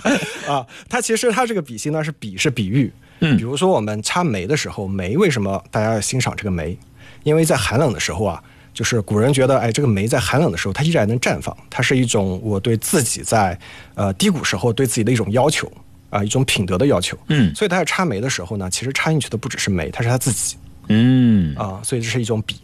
它其实它这个比心呢是比喻，比如说我们插梅的时候，梅为什么大家要欣赏这个梅？因为在寒冷的时候啊，就是古人觉得，哎，这个梅在寒冷的时候它依然能绽放，它是一种我对自己在低谷时候对自己的一种要求一种品德的要求。所以他在插梅的时候呢，其实插进去的不只是梅，它是他自己。所以这是一种比。